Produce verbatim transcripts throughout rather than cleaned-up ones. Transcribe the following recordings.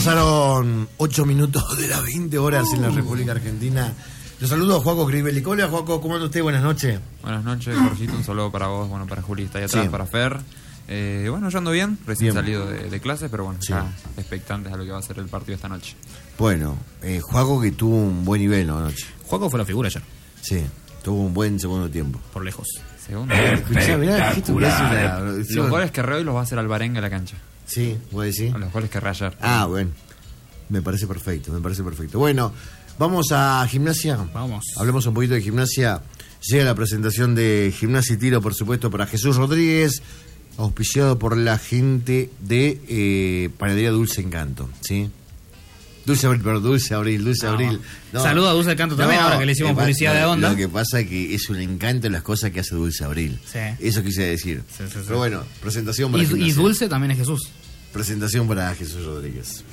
Pasaron ocho minutos de las veinte horas en la República Argentina. Los saludo a Joaco Crivelli. Hola, Joaco, ¿cómo anda usted? Buenas noches. Buenas noches, Jorgito. Un saludo para vos, bueno, para Juli, está ahí atrás, sí. Para Fer. Eh, bueno, yo ando bien, recién bien. salido de, de clases, pero bueno, sí. ya expectantes a lo que va a ser el partido esta noche. Bueno, eh, Joaco que tuvo un buen nivel, ¿no? Anoche. Joaco fue la figura ayer. Sí, tuvo un buen segundo tiempo. Por lejos. Segundo tiempo. Escuchá, mirá, ¿qué una... Los goles que re hoy los va a hacer Alvarenga en la cancha. Sí, ¿vos decís? Los goles que re ayer. Ah, bueno. Me parece perfecto, me parece perfecto. Bueno, vamos a Gimnasia. Vamos. Hablemos un poquito de Gimnasia. Llega la presentación de Gimnasia y Tiro, por supuesto, para Jesús Rodríguez, auspiciado por la gente de eh, Panadería Dulce Encanto, ¿sí? Dulce Abril, perdón, Dulce Abril, Dulce no. Abril. No. Saluda a Dulce Encanto también, no, ahora que le hicimos publicidad no, de onda. Lo que pasa es que es un encanto en las cosas que hace Dulce Abril. Sí. Eso quise decir. Sí, sí, sí. Pero bueno, presentación para y, Gimnasia. Y Dulce también es Jesús. Presentación para Jesús Rodríguez.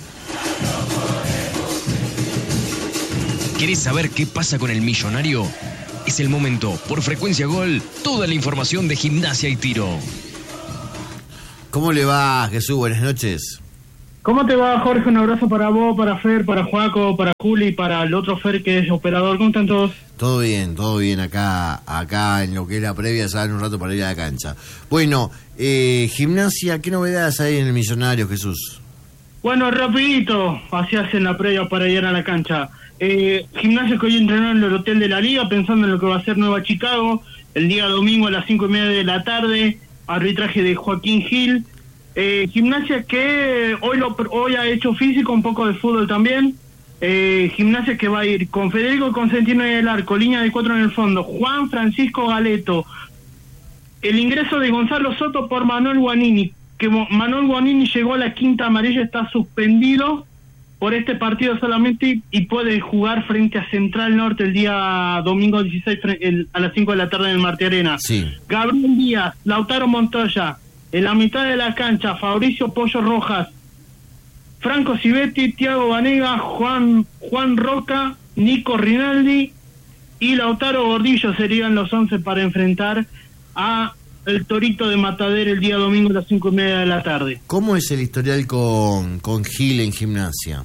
¿Querés saber qué pasa con el millonario? Es el momento. Por Frecuencia Gol, toda la información de Gimnasia y Tiro. ¿Cómo le va, Jesús? Buenas noches. ¿Cómo te va, Jorge? Un abrazo para vos, para Fer, para Joaco, para Juli, para el otro Fer que es operador. ¿Cómo están todos? Todo bien, todo bien acá, acá en lo que es la previa, salen un rato para ir a la cancha. Bueno, eh, Gimnasia, ¿qué novedades hay en el Millonario, Jesús? Bueno, rapidito, así hacen la previa para ir a la cancha. Eh, Gimnasia que hoy entrenó en el hotel de la Liga, pensando en lo que va a ser Nueva Chicago, el día domingo a las cinco y media de la tarde, arbitraje de Joaquín Gil. Eh, Gimnasia que hoy lo, hoy ha hecho físico, un poco de fútbol también. Eh, Gimnasia que va a ir con Federico Consentino en el arco, línea de cuatro en el fondo, Juan Francisco Galeto. El ingreso de Gonzalo Soto por Manuel Guanini, que Manuel Guanini llegó a la quinta amarilla, está suspendido por este partido solamente y puede jugar frente a Central Norte el día domingo dieciséis el, a las cinco de la tarde en el Martí Arena. Sí. Gabriel Díaz, Lautaro Montoya, en la mitad de la cancha, Fabricio Pollo Rojas, Franco Civetti, Thiago Banega, Juan Juan Roca, Nico Rinaldi y Lautaro Gordillo serían los once para enfrentar a el Torito de Matadero el día domingo a las cinco y media de la tarde. ¿Cómo es el historial con, con Gil en Gimnasia?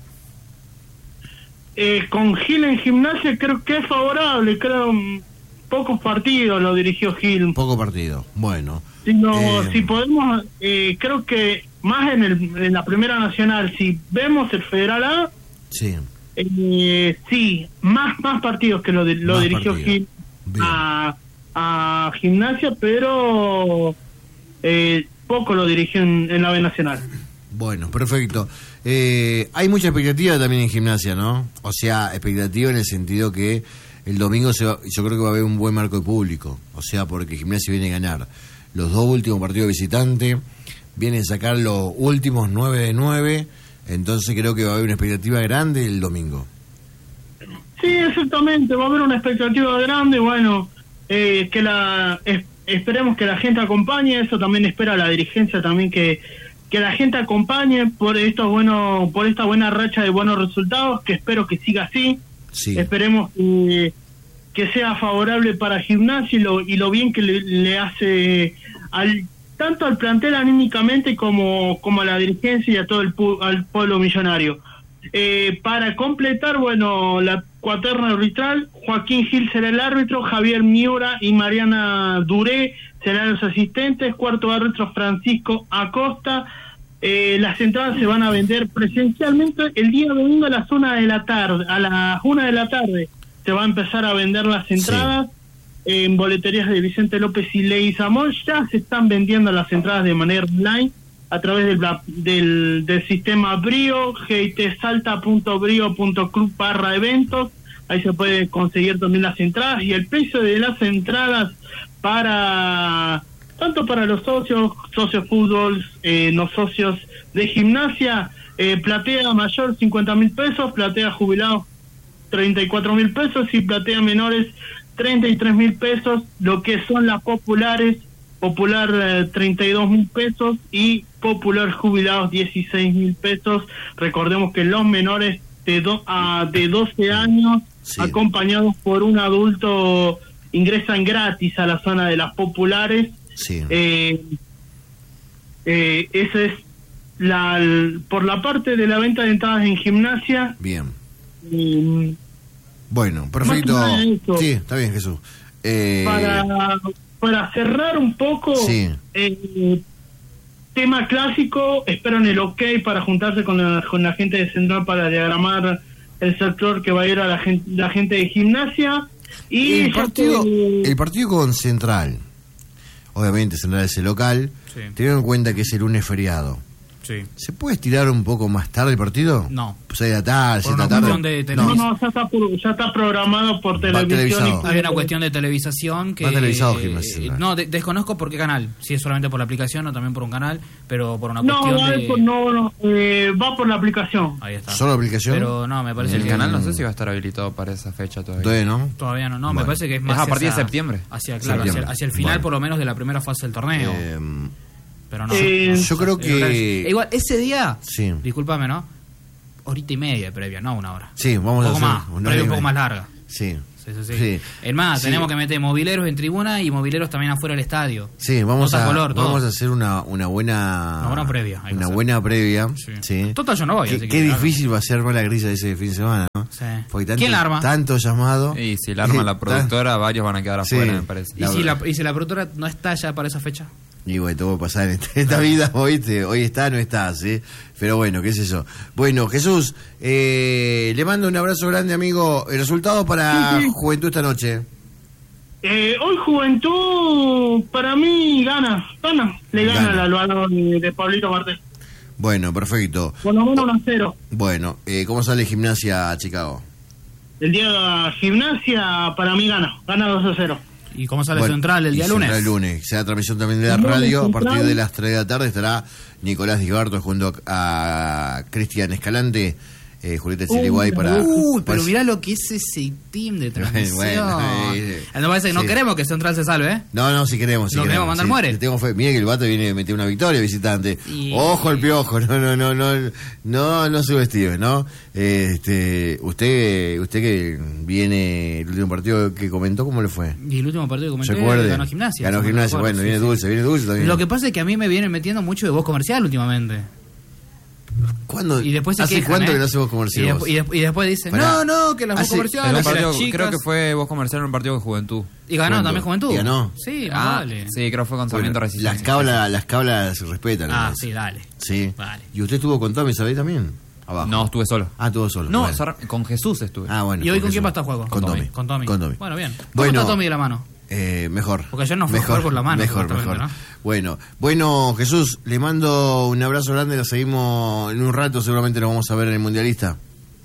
Eh, con Gil en Gimnasia creo que es favorable, creo pocos partidos lo dirigió Gil. Poco partido, bueno. Si, no, eh... si podemos, eh, creo que más en, el, en la Primera Nacional, si vemos el Federal A, sí, eh, sí más más partidos que lo, de, lo dirigió partido. Gil a, a Gimnasia, pero eh, poco lo dirigió en, en la B Nacional. Bueno, perfecto. Eh, hay mucha expectativa también en Gimnasia, ¿no? O sea, expectativa en el sentido que el domingo se va, yo creo que va a haber un buen marco de público, o sea, porque Gimnasia viene a ganar los dos últimos partidos de visitante, viene a sacar los últimos nueve de nueve, entonces creo que va a haber una expectativa grande el domingo. Sí, exactamente, va a haber una expectativa grande, bueno, eh, que la es, esperemos que la gente acompañe, eso también espera la dirigencia también que que la gente acompañe por esto bueno, por esta buena racha de buenos resultados, que espero que siga así. Sí. Esperemos que, que sea favorable para Gimnasia y lo, y lo bien que le, le hace al tanto al plantel anímicamente como, como a la dirigencia y a todo el al pueblo millonario. Eh, para completar, bueno, la cuaterna arbitral, Joaquín Gil será el árbitro, Javier Miura y Mariana Duré serán los asistentes, cuarto árbitro Francisco Acosta. Eh, las entradas se van a vender presencialmente el día domingo a las una de la tarde, a las una de la tarde se va a empezar a vender las entradas. Sí. eh, en boleterías de Vicente López y Ley Zamón ya se están vendiendo las entradas de manera online a través del del, del sistema Brio, gitsalta punto brio punto club barra eventos, ahí se puede conseguir también las entradas y el precio de las entradas para tanto para los socios, socios fútbol, eh, no socios de Gimnasia, eh, platea mayor cincuenta mil pesos, platea jubilados treinta y cuatro mil pesos y platea menores treinta y tres mil pesos, lo que son las populares, popular eh, treinta y dos mil pesos y popular jubilados dieciséis mil pesos. Recordemos que los menores de, do, a, de doce años, sí, acompañados por un adulto, ingresan gratis a la zona de las populares. Sí. Eh, eh, ese es la, por la parte de la venta de entradas en Gimnasia. Bien. Eh, Bueno, perfecto. Más que nada eso. Sí, está bien, Jesús. Eh, para, para cerrar un poco, Sí. eh, tema clásico, esperan el ok para juntarse con la, con la gente de Central para diagramar el sector que va a ir a la gente, la gente de Gimnasia. Y el, ya partido, que- el partido con Central, obviamente Central es el local, Sí. teniendo en cuenta que es el lunes feriado, Sí. ¿se puede estirar un poco más tarde el partido? No. Pues seis de la tarde, Por siete de la una tarde. cuestión de No, televisión. no, ya está, pro- ya está programado por televisión. televisado. y- Hay una cuestión de televisación que... Va televisado Gimnasia Central. No, de- desconozco por qué canal. Si es solamente por la aplicación o también por un canal, pero por una No, cuestión va, de... por- no, no, eh, va por la aplicación. Ahí está. ¿Solo aplicación? Pero no, me parece El que... canal no sé si va a estar habilitado para esa fecha todavía. Todavía no. Todavía no, no, me Bueno. parece que es más Es a partir de hacia- septiembre. Hacia, claro, Septiembre. hacia, hacia el final Bueno. por lo menos de la primera fase del torneo. Eh, pero no. Eh, yo creo Eh, que... Igual, ese día, Sí. discúlpame, ¿no? Horita y media de previa, no una hora. Sí, vamos un a poco hacer más, una previa un hora poco y más media. larga. Sí. Sí, sí, sí. Sí. Es más, Sí. tenemos que meter mobileros en tribuna y mobileros también afuera del estadio. Sí, vamos Nota a, color, todo. vamos a hacer una, una buena... Una buena previa, hay que Una hacer. buena previa, Sí. sí. Total, yo no voy, Qué, así que qué claro. difícil va a ser armar la grilla de ese fin de semana, ¿no? Sí. Porque tanto, ¿Quién la arma? tanto llamado... Y si la arma la productora, varios van a quedar Sí. afuera, me parece. ¿Y, La si la, verdad. ¿Y si la productora no está ya para esa fecha? Y bueno, todo puede pasar en esta, esta vida, ¿oíste? Hoy está, no está, ¿sí? Pero bueno, qué sé yo. Bueno, Jesús, eh, le mando un abrazo grande, amigo. El resultado para Sí, sí. Juventud esta noche. Eh, hoy Juventud, para mí, gana, gana. Le gana, Gana. al Alvarado de, de Pablito Martel. Bueno, perfecto. Por lo menos uno a cero. Bueno, eh, ¿cómo sale Gimnasia a Chicago? El día Gimnasia, para mí, gana. Gana dos a cero. ¿Y cómo sale Bueno, Central el y día Central lunes? el lunes. Será transmisión también de la El lunes radio. A Central. partir de las tres de la tarde estará Nicolás Digarto junto a Cristian Escalante, eh, Julieta Chiliguay para... Uy, pero para- mirá lo que es ese team de transmisión. Bueno, eh, Ah, no parece que no sí. queremos que Central se salve, ¿eh? No, no, si queremos, si ¿Lo queremos. queremos mandar sí. muere? Le tengo fe. Mira que el Bate viene a meter una victoria visitante. Y- Ojo el piojo, no, no, no, no, no, no subestime, ¿no? Este, usted, usted que viene el último partido que comentó, ¿cómo le fue? Y el último partido que comenté ¿Recuerde? ganó Gimnasia. Ganó si no me Gimnasia, recuerdo, bueno, sí, viene sí. dulce, viene dulce también. Lo que pasa es que a mí me vienen metiendo mucho de voz comercial últimamente. ¿Cuándo? Y después se ¿Hace quejan, cuánto ¿eh? que no hacemos Y, comercial? despu- y, despu- y después dicen, Pará. no, no, que las voz Hace- En comerciales, un que partido- las chicas... creo que fue voz comercial en un partido de Juventud. Y ganó Juventud. también Juventud. ¿Y ganó? Sí, más Ah, vale. sí, creo que fue con Sarmiento Bueno, Resistencia. las cablas, las cablas se respetan. Ah, ¿no? sí, dale. Sí. Vale. ¿Y usted estuvo con Tommy, sabés también? Abajo. No, estuve solo. Ah, estuvo solo. No, Bueno. Sar- con Jesús estuve. Ah, bueno. ¿Y hoy con porque quién eso- va a estar juego? Con Tommy. Con Tommy. Con Tommy. Bueno, bien. ¿Cómo Bueno, está Tommy de la mano? Eh, mejor. Porque ayer no fue a mejor, jugar por la mano, Mejor, supuestamente, mejor. ¿no? Bueno, bueno, Jesús, le mando un abrazo grande. Lo seguimos en un rato. Seguramente nos vamos a ver en el Mundialista.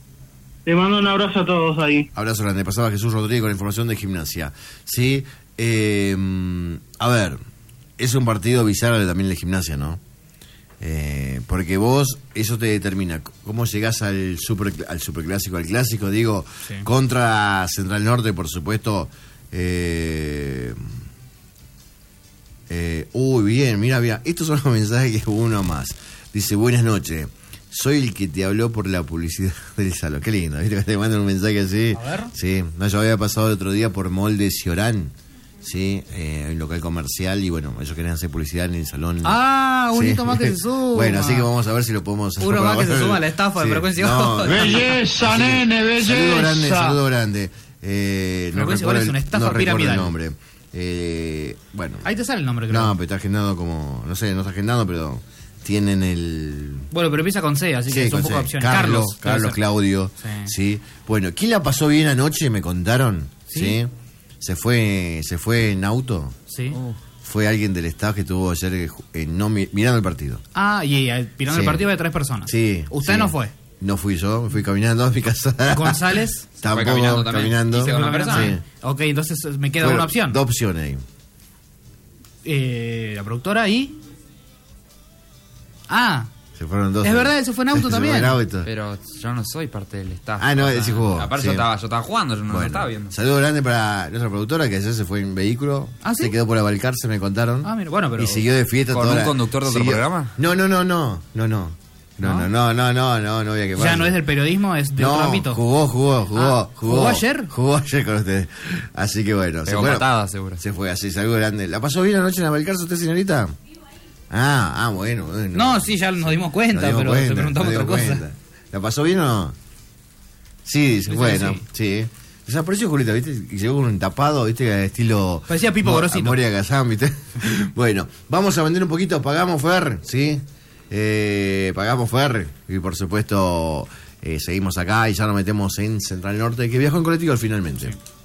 Le mando un abrazo a todos ahí. Abrazo grande. Pasaba Jesús Rodríguez con la información de Gimnasia. Sí. Eh, a ver, es un partido bizarro también el de Gimnasia, ¿no? Eh, porque vos, eso te determina cómo llegás al super, al superclásico, al clásico, digo, Sí. contra Central Norte, por supuesto. Eh, eh, uy, bien, mira, mira, estos son los mensajes que uno más. Dice, buenas noches, soy el que te habló por la publicidad del salón. Qué lindo, ¿viste? Que te mandan un mensaje así. A ver. Sí, no, yo había pasado el otro día por Moldes y Orán. Sí, eh, un local comercial y bueno, ellos querían hacer publicidad en el salón. Ah, un Sí. hito más que se suma. Bueno, así que vamos a ver si lo podemos hacer. Uno más que se Bueno, suma a la estafa de sí. Frecuencia No, Gol. Belleza, sí. nene, belleza. Saludo grande, saludo grande. Eh, no Frecuencia Gol recuerdo es una el- estafa no recuerdo piramidal. el nombre. Eh, bueno. Ahí te sale el nombre, creo. No, pero está agendado como, no sé, no está agendado, pero tienen el... Bueno, pero empieza con C, así que Sí, son con pocas C. opciones. Carlos, Carlos. debe Carlos, ser. Claudio. Sí. Sí. Bueno, ¿quién la pasó bien anoche? Me contaron. ¿Sí? Sí. Se fue, se fue en auto. Sí. Fue alguien del staff que estuvo ayer eh, eh, no mi- mirando el partido. Ah, y, y mirando Sí. el partido de tres personas. Sí. ¿Usted sí. no fue? No fui yo, me fui caminando a mi casa. ¿González? Tampoco, Fue caminando también. caminando. ¿Y se ¿Fue una Sí. persona? Ok, entonces me queda Bueno, una opción. Dos opciones ahí. Eh, la productora y... Ah, Se fueron dos. Es verdad, él se fue en auto Se también. fue en auto. Pero yo no soy parte del staff. Ah, no, O él sea, sí jugó, Aparte sí. yo, estaba, yo estaba jugando, yo no, no Bueno, estaba viendo. saludo grande para nuestra productora que ayer se fue en vehículo. ¿Ah, sí? Se quedó por abarcarse, me contaron. Ah, mira, bueno, pero- Y siguió de fiesta ¿Con toda un la- conductor de otro siguió- programa? No, no, no, no. No, no. No, no, no, no, no, no, no voy a quemar. ya no es del periodismo, es de No, otro ámbito. jugó, jugó, jugó, Ah, jugó. ¿jugó ayer? Jugó ayer con ustedes. Así que bueno. Pegó fue- patada, seguro. Se fue así, saludo grande. ¿La pasó bien anoche en Abalcarce usted, señorita? Ah, ah, bueno, bueno. No, sí, ya nos dimos cuenta, Nos dimos pero cuenta, te preguntamos nos otra dimos cosa. cuenta. ¿La pasó bien o no? Sí, dice, Dice bueno, que sí. Desapareció Julita, ¿viste? Y llegó con un tapado, ¿viste? Estilo... Parecía Pipo Mo- Gorosito. Moria Kazan, ¿viste? Bueno, vamos a vender un poquito, pagamos Fer, ¿sí? Eh, pagamos Fer, y por supuesto eh, seguimos acá y ya nos metemos en Central Norte, que viajó en colectivo finalmente. Sí.